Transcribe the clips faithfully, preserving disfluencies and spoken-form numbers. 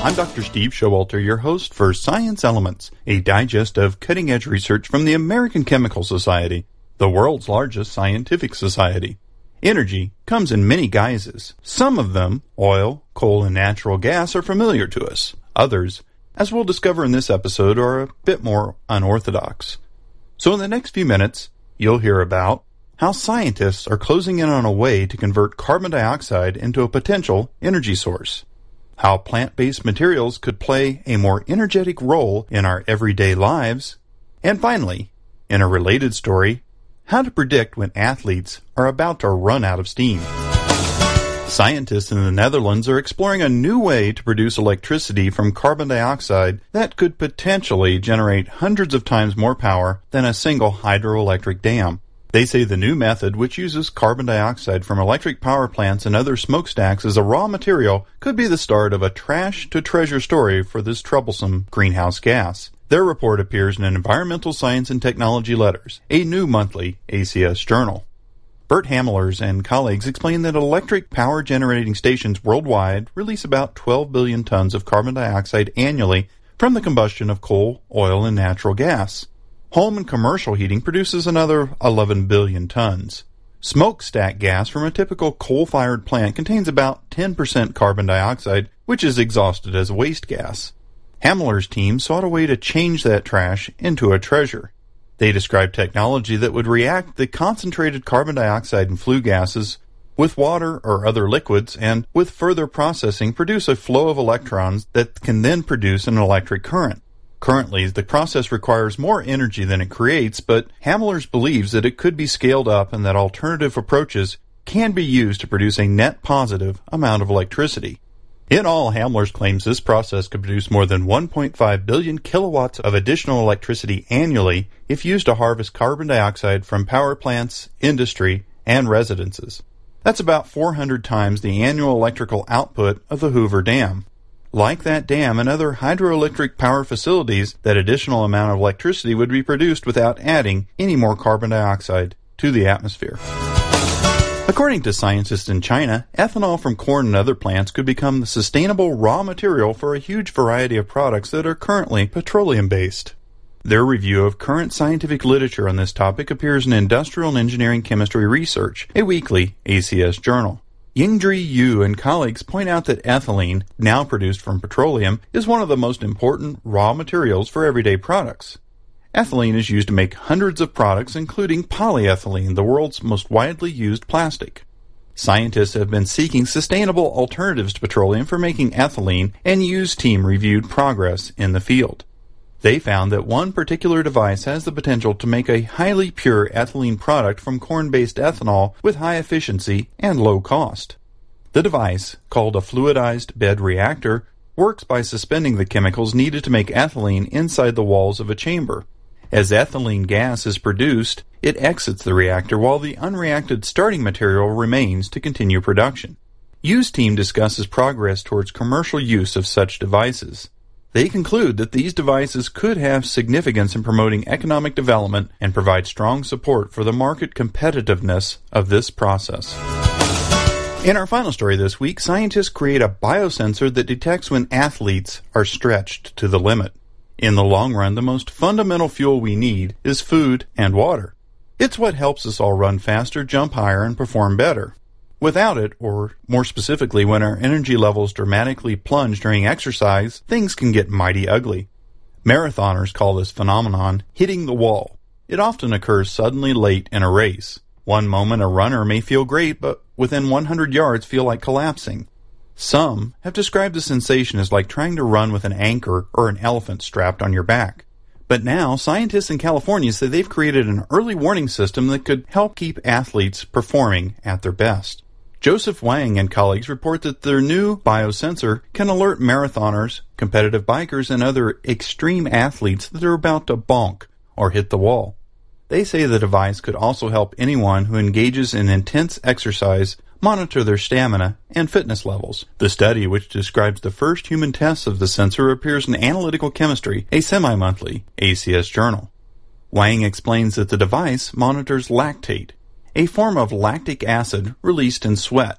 I'm Doctor Steve Showalter, your host for Science Elements, a digest of cutting-edge research from the American Chemical Society, the world's largest scientific society. Energy comes in many guises. Some of them, oil, coal, and natural gas, are familiar to us. Others, as we'll discover in this episode, are a bit more unorthodox. So in the next few minutes, you'll hear about how scientists are closing in on a way to convert carbon dioxide into a potential energy source, how plant-based materials could play a more energetic role in our everyday lives, and finally, in a related story, how to predict when athletes are about to run out of steam. Scientists in the Netherlands are exploring a new way to produce electricity from carbon dioxide that could potentially generate hundreds of times more power than a single hydroelectric dam. They say the new method, which uses carbon dioxide from electric power plants and other smokestacks as a raw material, could be the start of a trash-to-treasure story for this troublesome greenhouse gas. Their report appears in Environmental Science and Technology Letters, a new monthly A C S journal. Bert Hammelers and colleagues explain that electric power generating stations worldwide release about twelve billion tons of carbon dioxide annually from the combustion of coal, oil, and natural gas. Home and commercial heating produces another eleven billion tons. Smokestack gas from a typical coal-fired plant contains about ten percent carbon dioxide, which is exhausted as waste gas. Hammelers' team sought a way to change that trash into a treasure. They described technology that would react the concentrated carbon dioxide and flue gases with water or other liquids, and with further processing produce a flow of electrons that can then produce an electric current. Currently, the process requires more energy than it creates, but Hammelers believes that it could be scaled up and that alternative approaches can be used to produce a net positive amount of electricity. In all, Hammelers claims this process could produce more than one point five billion kilowatts of additional electricity annually if used to harvest carbon dioxide from power plants, industry, and residences. That's about four hundred times the annual electrical output of the Hoover Dam. Like that dam and other hydroelectric power facilities, that additional amount of electricity would be produced without adding any more carbon dioxide to the atmosphere. According to scientists in China, ethanol from corn and other plants could become the sustainable raw material for a huge variety of products that are currently petroleum-based. Their review of current scientific literature on this topic appears in Industrial and Engineering Chemistry Research, a weekly A C S journal. Yingdri Yu and colleagues point out that ethylene, now produced from petroleum, is one of the most important raw materials for everyday products. Ethylene is used to make hundreds of products, including polyethylene, the world's most widely used plastic. Scientists have been seeking sustainable alternatives to petroleum for making ethylene, and Yu's team reviewed progress in the field. They found that one particular device has the potential to make a highly pure ethylene product from corn-based ethanol with high efficiency and low cost. The device, called a fluidized bed reactor, works by suspending the chemicals needed to make ethylene inside the walls of a chamber. As ethylene gas is produced, it exits the reactor while the unreacted starting material remains to continue production. Yu's team discusses progress towards commercial use of such devices. They conclude that these devices could have significance in promoting economic development and provide strong support for the market competitiveness of this process. In our final story this week, scientists create a biosensor that detects when athletes are stretched to the limit. In the long run, the most fundamental fuel we need is food and water. It's what helps us all run faster, jump higher, and perform better. Without it, or more specifically when our energy levels dramatically plunge during exercise, things can get mighty ugly. Marathoners call this phenomenon hitting the wall. It often occurs suddenly late in a race. One moment a runner may feel great, but within one hundred yards feel like collapsing. Some have described the sensation as like trying to run with an anchor or an elephant strapped on your back. But now, scientists in California say they've created an early warning system that could help keep athletes performing at their best. Joseph Wang and colleagues report that their new biosensor can alert marathoners, competitive bikers, and other extreme athletes that are about to bonk or hit the wall. They say the device could also help anyone who engages in intense exercise monitor their stamina and fitness levels. The study, which describes the first human tests of the sensor, appears in Analytical Chemistry, a semi-monthly A C S journal. Wang explains that the device monitors lactate, a form of lactic acid released in sweat.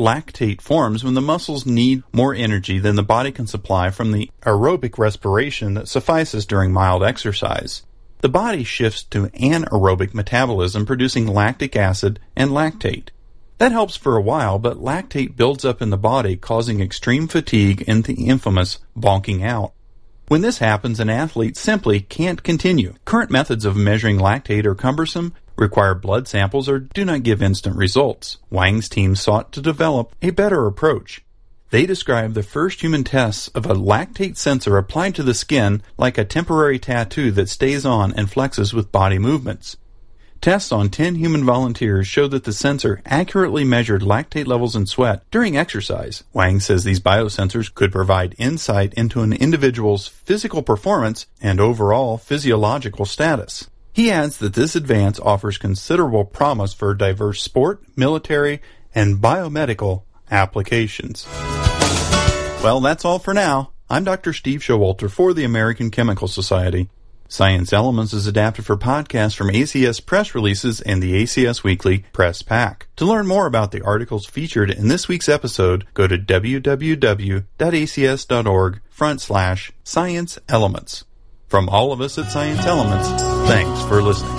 lactate forms when the muscles need more energy than the body can supply from the aerobic respiration that suffices during mild exercise. The body shifts to anaerobic metabolism, producing lactic acid and lactate. That helps for a while, but lactate builds up in the body, causing extreme fatigue and the infamous bonking out. When this happens, an athlete simply can't continue. Current methods of measuring lactate are cumbersome, require blood samples, or do not give instant results. Wang's team sought to develop a better approach. They described the first human tests of a lactate sensor applied to the skin like a temporary tattoo that stays on and flexes with body movements. Tests on ten human volunteers showed that the sensor accurately measured lactate levels in sweat during exercise. Wang says these biosensors could provide insight into an individual's physical performance and overall physiological status. He adds that this advance offers considerable promise for diverse sport, military, and biomedical applications. Well, that's all for now. I'm Doctor Steve Showalter for the American Chemical Society. Science Elements is adapted for podcasts from A C S Press Releases and the A C S Weekly Press Pack. To learn more about the articles featured in this week's episode, go to www.acs.org front slash science elements. From all of us at Science Elements, thanks for listening.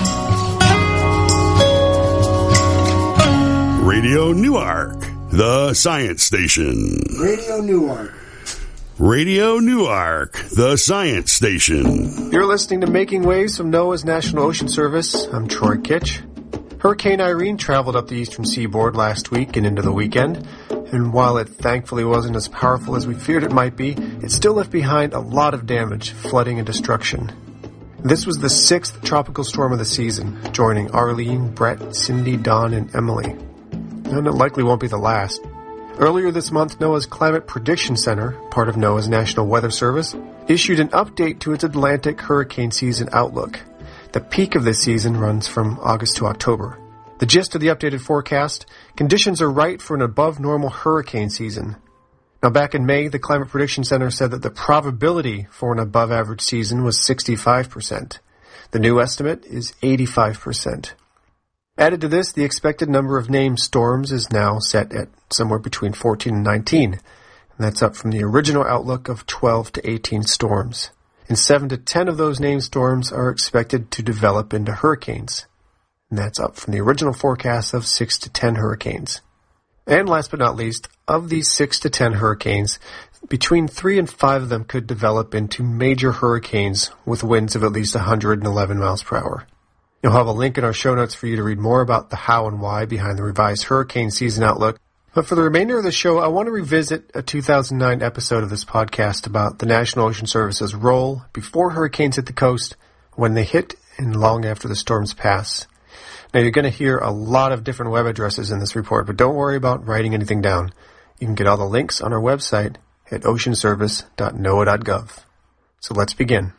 Radio Newark, the science station. Radio Newark. Radio Newark, the science station. You're listening to Making Waves from NOAA's National Ocean Service. I'm Troy Kitch. Hurricane Irene traveled up the eastern seaboard last week and into the weekend, and while it thankfully wasn't as powerful as we feared it might be, it still left behind a lot of damage, flooding, and destruction. This was the sixth tropical storm of the season, joining Arlene, Brett, Cindy, Dawn, and Emily. And it likely won't be the last. Earlier this month, NOAA's Climate Prediction Center, part of NOAA's National Weather Service, issued an update to its Atlantic hurricane season outlook. The peak of this season runs from August to October. The gist of the updated forecast: conditions are right for an above-normal hurricane season. Now, back in May, the Climate Prediction Center said that the probability for an above-average season was sixty-five percent. The new estimate is eighty-five percent. Added to this, the expected number of named storms is now set at somewhere between fourteen and nineteen, and that's up from the original outlook of twelve to eighteen storms. And seven to ten of those named storms are expected to develop into hurricanes, and that's up from the original forecast of six to ten hurricanes. And last but not least, of these six to ten hurricanes, between three and five of them could develop into major hurricanes with winds of at least one hundred eleven miles per hour. You'll have a link in our show notes for you to read more about the how and why behind the revised hurricane season outlook. But for the remainder of the show, I want to revisit a two thousand nine episode of this podcast about the National Ocean Service's role before hurricanes hit the coast, when they hit, and long after the storms pass. Now, you're going to hear a lot of different web addresses in this report, but don't worry about writing anything down. You can get all the links on our website at ocean service dot noaa dot gov. So let's begin.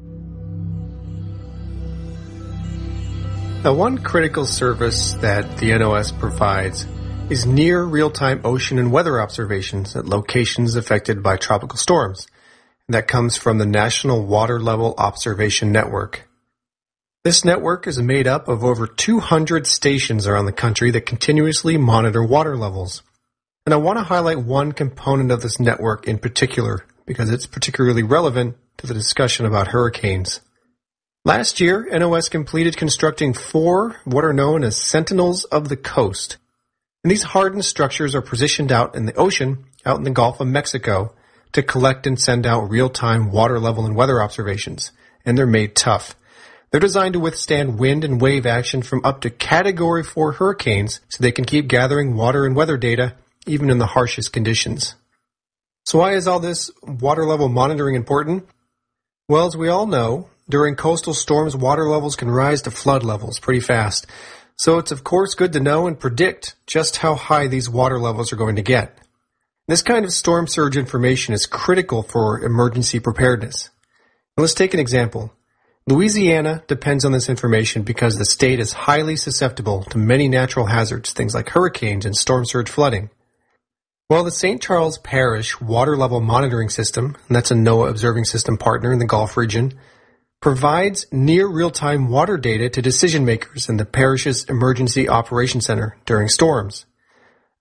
Now, one critical service that the N O S provides is near real-time ocean and weather observations at locations affected by tropical storms. And that comes from the National Water Level Observation Network. This network is made up of over two hundred stations around the country that continuously monitor water levels. And I want to highlight one component of this network in particular, because it's particularly relevant to the discussion about hurricanes. Last year, N O S completed constructing four what are known as Sentinels of the Coast. And these hardened structures are positioned out in the ocean, out in the Gulf of Mexico, to collect and send out real-time water level and weather observations. And they're made tough. They're designed to withstand wind and wave action from up to Category four hurricanes, so they can keep gathering water and weather data even in the harshest conditions. So why is all this water level monitoring important? Well, as we all know, during coastal storms, water levels can rise to flood levels pretty fast. So it's of course good to know and predict just how high these water levels are going to get. This kind of storm surge information is critical for emergency preparedness. Now, let's take an example. Louisiana depends on this information because the state is highly susceptible to many natural hazards, things like hurricanes and storm surge flooding. Well, the Saint Charles Parish Water Level Monitoring System, and that's a NOAA observing system partner in the Gulf region, provides near real-time water data to decision makers in the parish's Emergency Operations Center during storms.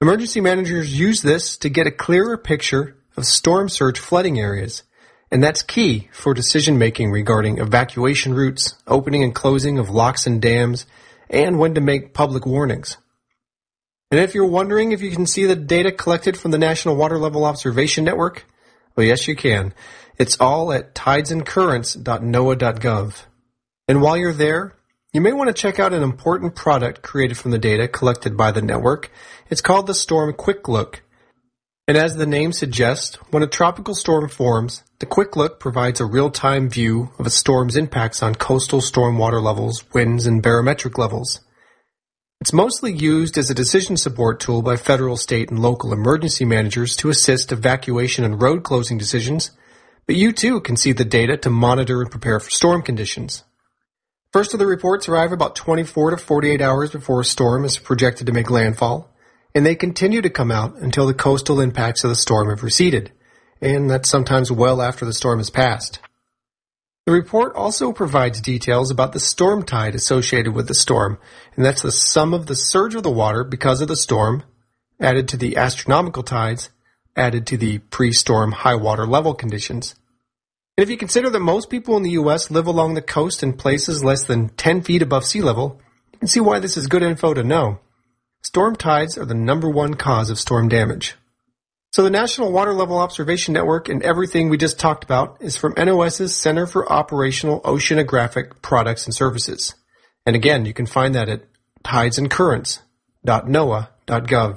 Emergency managers use this to get a clearer picture of storm surge flooding areas, and that's key for decision-making regarding evacuation routes, opening and closing of locks and dams, and when to make public warnings. And if you're wondering if you can see the data collected from the National Water Level Observation Network, well, yes, you can. It's all at tides and currents dot N O A A dot gov. And while you're there, you may want to check out an important product created from the data collected by the network. It's called the Storm Quick Look. And as the name suggests, when a tropical storm forms, the Quick Look provides a real-time view of a storm's impacts on coastal storm water levels, winds, and barometric levels. It's mostly used as a decision support tool by federal, state, and local emergency managers to assist evacuation and road closing decisions, but you too can see the data to monitor and prepare for storm conditions. First of the reports arrive about twenty-four to forty-eight hours before a storm is projected to make landfall, and they continue to come out until the coastal impacts of the storm have receded, and that's sometimes well after the storm has passed. The report also provides details about the storm tide associated with the storm, and that's the sum of the surge of the water because of the storm, added to the astronomical tides, added to the pre-storm high water level conditions. And if you consider that most people in the U S live along the coast in places less than ten feet above sea level, you can see why this is good info to know. Storm tides are the number one cause of storm damage. So the National Water Level Observation Network and everything we just talked about is from NOS's Center for Operational Oceanographic Products and Services. And again, you can find that at tides and currents dot N O A A dot gov.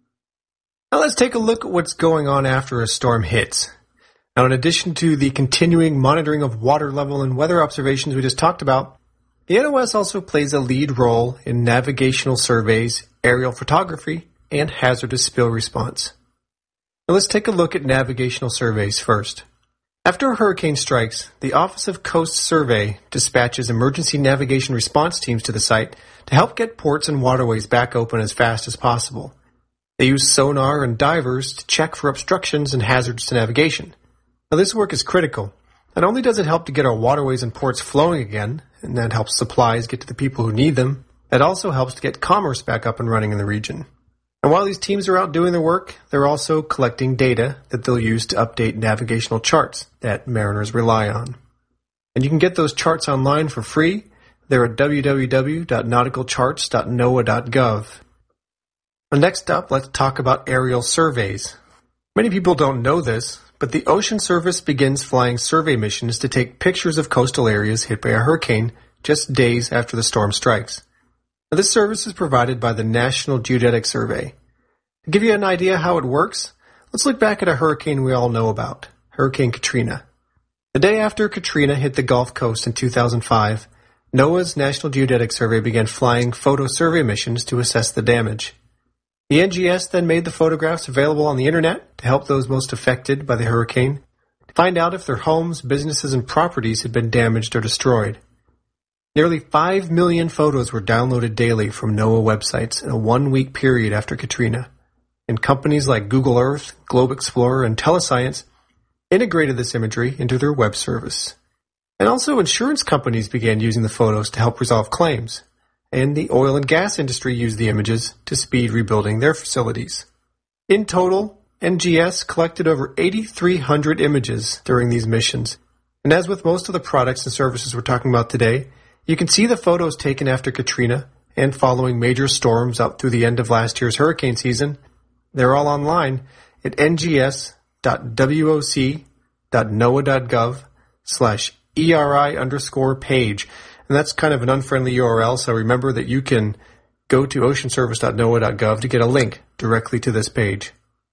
Now let's take a look at what's going on after a storm hits. Now, in addition to the continuing monitoring of water level and weather observations we just talked about, the N O S also plays a lead role in navigational surveys, aerial photography, and hazardous spill response. Now let's take a look at navigational surveys first. After a hurricane strikes, the Office of Coast Survey dispatches emergency navigation response teams to the site to help get ports and waterways back open as fast as possible. They use sonar and divers to check for obstructions and hazards to navigation. Now, this work is critical. Not only does it help to get our waterways and ports flowing again, and that helps supplies get to the people who need them, it also helps to get commerce back up and running in the region. And while these teams are out doing their work, they're also collecting data that they'll use to update navigational charts that mariners rely on. And you can get those charts online for free. They're at w w w dot nautical charts dot N O A A dot gov. Well, next up, let's talk about aerial surveys. Many people don't know this, but the Ocean Service begins flying survey missions to take pictures of coastal areas hit by a hurricane just days after the storm strikes. Now, this service is provided by the National Geodetic Survey. To give you an idea how it works, let's look back at a hurricane we all know about, Hurricane Katrina. The day after Katrina hit the Gulf Coast in two thousand five, NOAA's National Geodetic Survey began flying photo survey missions to assess the damage. The N G S then made the photographs available on the internet to help those most affected by the hurricane to find out if their homes, businesses, and properties had been damaged or destroyed. Nearly five million photos were downloaded daily from NOAA websites in a one-week period after Katrina, and companies like Google Earth, Globe Explorer, and Telescience integrated this imagery into their web service. And also insurance companies began using the photos to help resolve claims. And the oil and gas industry used the images to speed rebuilding their facilities. In total, N G S collected over eighty-three hundred images during these missions. And as with most of the products and services we're talking about today, you can see the photos taken after Katrina and following major storms up through the end of last year's hurricane season. They're all online at N G S dot W O C dot N O A A dot gov slash E R I underscore page. And that's kind of an unfriendly U R L, so remember that you can go to ocean service dot N O A A dot gov to get a link directly to this page.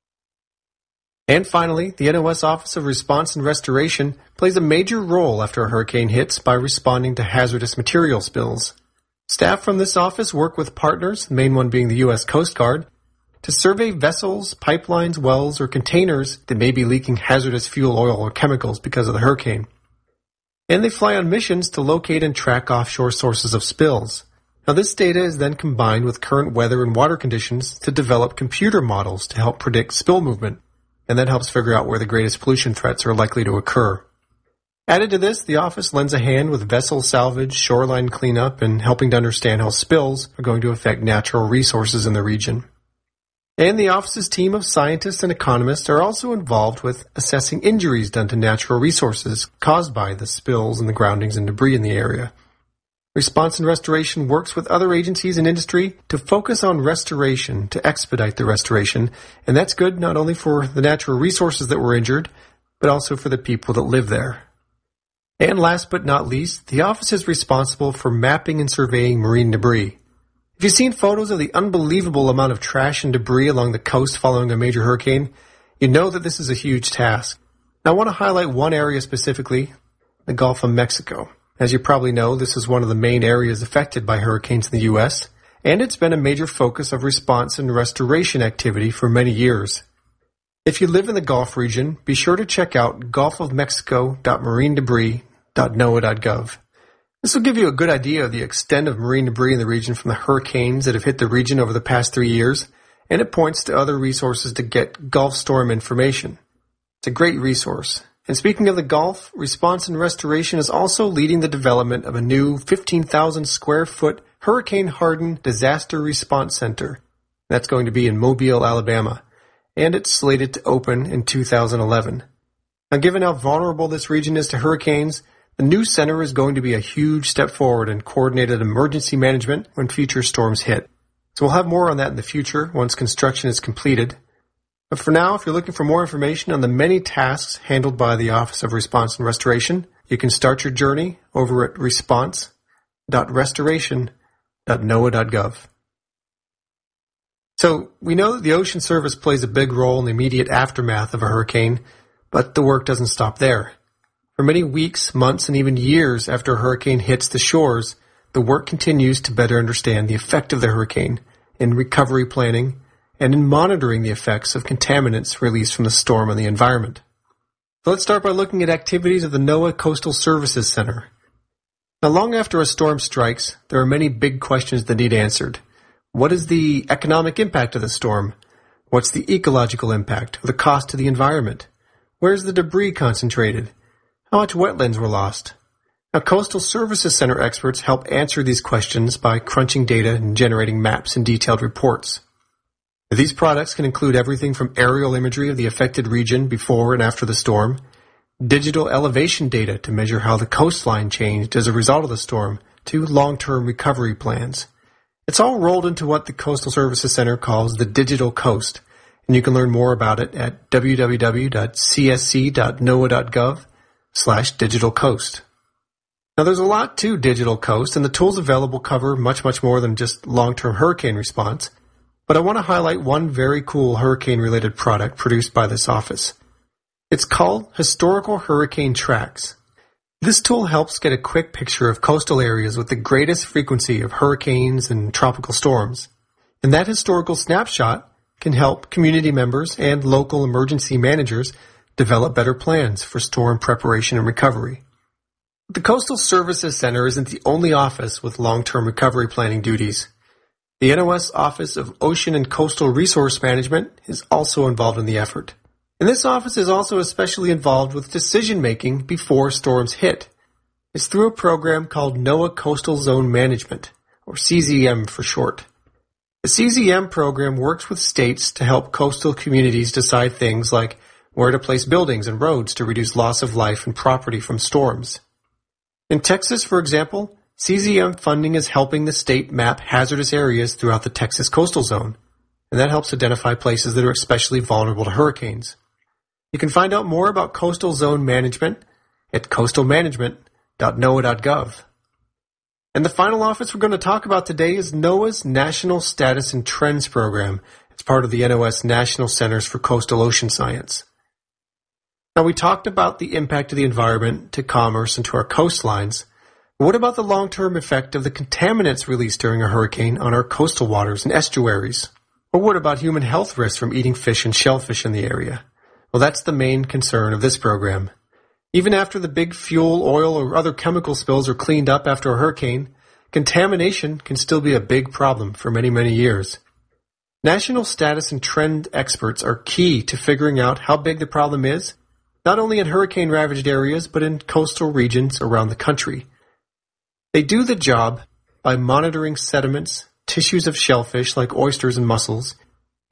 And finally, the N O S Office of Response and Restoration plays a major role after a hurricane hits by responding to hazardous material spills. Staff from this office work with partners, the main one being the U S Coast Guard, to survey vessels, pipelines, wells, or containers that may be leaking hazardous fuel, oil, or chemicals because of the hurricane. And they fly on missions to locate and track offshore sources of spills. Now, this data is then combined with current weather and water conditions to develop computer models to help predict spill movement, and that helps figure out where the greatest pollution threats are likely to occur. Added to this, the office lends a hand with vessel salvage, shoreline cleanup, and helping to understand how spills are going to affect natural resources in the region. And the office's team of scientists and economists are also involved with assessing injuries done to natural resources caused by the spills and the groundings and debris in the area. Response and Restoration works with other agencies and industry to focus on restoration, to expedite the restoration, and that's good not only for the natural resources that were injured, but also for the people that live there. And last but not least, the office is responsible for mapping and surveying marine debris. If you've seen photos of the unbelievable amount of trash and debris along the coast following a major hurricane, you know that this is a huge task. Now, I want to highlight one area specifically, the Gulf of Mexico. As you probably know, this is one of the main areas affected by hurricanes in the U S, and it's been a major focus of response and restoration activity for many years. If you live in the Gulf region, be sure to check out gulf of mexico dot marine debris dot noaa dot gov. This will give you a good idea of the extent of marine debris in the region from the hurricanes that have hit the region over the past three years, and it points to other resources to get Gulf storm information. It's a great resource. And speaking of the Gulf, Response and Restoration is also leading the development of a new fifteen thousand square foot hurricane-hardened disaster response center. That's going to be in Mobile, Alabama, and it's slated to open in two thousand eleven. Now, given how vulnerable this region is to hurricanes, the new center is going to be a huge step forward in coordinated emergency management when future storms hit. So we'll have more on that in the future once construction is completed. But for now, if you're looking for more information on the many tasks handled by the Office of Response and Restoration, you can start your journey over at response dot restoration dot noaa dot gov. So we know that the Ocean Service plays a big role in the immediate aftermath of a hurricane, but the work doesn't stop there. For many weeks, months, and even years after a hurricane hits the shores, the work continues to better understand the effect of the hurricane in recovery planning and in monitoring the effects of contaminants released from the storm on the environment. So let's start by looking at activities of the NOAA Coastal Services Center. Now, long after a storm strikes, there are many big questions that need answered. What is the economic impact of the storm? What's the ecological impact or the cost to the environment? Where's the debris concentrated? How much wetlands were lost? Now, Coastal Services Center experts help answer these questions by crunching data and generating maps and detailed reports. Now, these products can include everything from aerial imagery of the affected region before and after the storm, digital elevation data to measure how the coastline changed as a result of the storm, to long-term recovery plans. It's all rolled into what the Coastal Services Center calls the Digital Coast, and you can learn more about it at w w w dot c s c dot noaa dot gov slash digital coast. Now, there's a lot to Digital Coast, and the tools available cover much, much more than just long-term hurricane response. But I want to highlight one very cool hurricane-related product produced by this office. It's called Historical Hurricane Tracks. This tool helps get a quick picture of coastal areas with the greatest frequency of hurricanes and tropical storms. And that historical snapshot can help community members and local emergency managers develop better plans for storm preparation and recovery. The Coastal Services Center isn't the only office with long-term recovery planning duties. The N O S Office of Ocean and Coastal Resource Management is also involved in the effort. And this office is also especially involved with decision-making before storms hit. It's through a program called NOAA Coastal Zone Management, or C Z M for short. The C Z M program works with states to help coastal communities decide things like where to place buildings and roads to reduce loss of life and property from storms. In Texas, for example, C Z M funding is helping the state map hazardous areas throughout the Texas coastal zone, and that helps identify places that are especially vulnerable to hurricanes. You can find out more about coastal zone management at coastal management dot noaa dot gov. And the final office we're going to talk about today is NOAA's National Status and Trends Program. It's part of the N O S National Centers for Coastal Ocean Science. Now, we talked about the impact of the environment to commerce and to our coastlines. But what about the long-term effect of the contaminants released during a hurricane on our coastal waters and estuaries? Or what about human health risks from eating fish and shellfish in the area? Well, that's the main concern of this program. Even after the big fuel, oil, or other chemical spills are cleaned up after a hurricane, contamination can still be a big problem for many, many years. National status and trend experts are key to figuring out how big the problem is, not only in hurricane-ravaged areas, but in coastal regions around the country. They do the job by monitoring sediments, tissues of shellfish like oysters and mussels,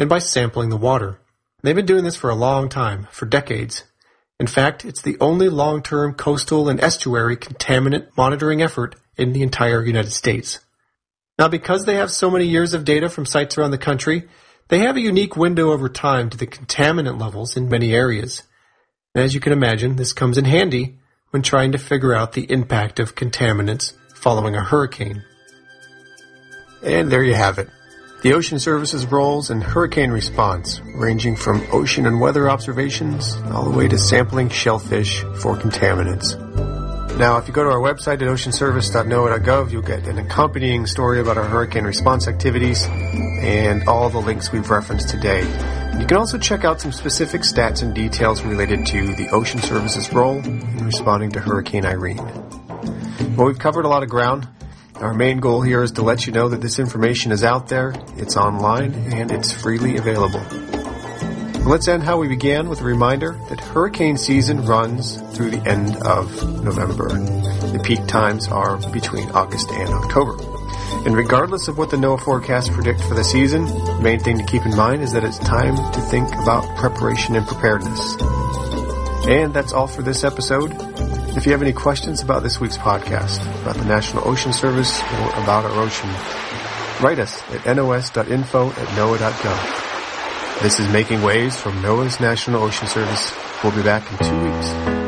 and by sampling the water. They've been doing this for a long time, for decades. In fact, it's the only long-term coastal and estuary contaminant monitoring effort in the entire United States. Now, because they have so many years of data from sites around the country, they have a unique window over time to the contaminant levels in many areas. And as you can imagine, this comes in handy when trying to figure out the impact of contaminants following a hurricane. And there you have it. The Ocean Service's roles in hurricane response, ranging from ocean and weather observations all the way to sampling shellfish for contaminants. Now, if you go to our website at ocean service dot noaa dot gov, you'll get an accompanying story about our hurricane response activities and all the links we've referenced today. You can also check out some specific stats and details related to the Ocean Service's role in responding to Hurricane Irene. Well, we've covered a lot of ground. Our main goal here is to let you know that this information is out there, it's online, and it's freely available. Let's end how we began with a reminder that hurricane season runs through the end of November. The peak times are between August and October. And regardless of what the NOAA forecasts predict for the season, the main thing to keep in mind is that it's time to think about preparation and preparedness. And that's all for this episode. If you have any questions about this week's podcast, about the National Ocean Service, or about our ocean, write us at N O S dot info at noaa dot gov. This is Making Waves from NOAA's National Ocean Service. We'll be back in two weeks.